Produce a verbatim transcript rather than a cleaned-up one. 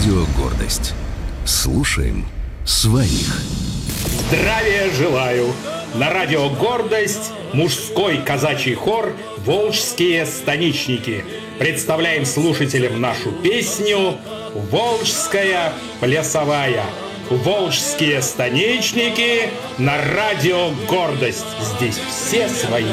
Радио «Гордость». Слушаем своих. Здравия желаю! На радио «Гордость» мужской казачий хор «Волжские станичники». Представляем слушателям нашу песню «Волжская плясовая». Волжские станичники на радио «Гордость». Здесь все свои.